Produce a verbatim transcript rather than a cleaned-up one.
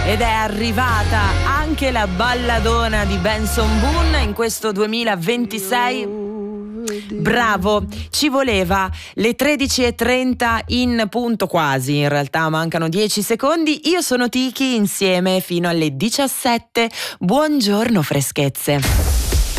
Ed è arrivata anche la balladona di Benson Boone in questo duemilaventisei. Bravo, ci voleva. Le tredici e trenta in punto, quasi, in realtà mancano dieci secondi. Io sono Tiki, insieme fino alle diciassette. Buongiorno freschezze.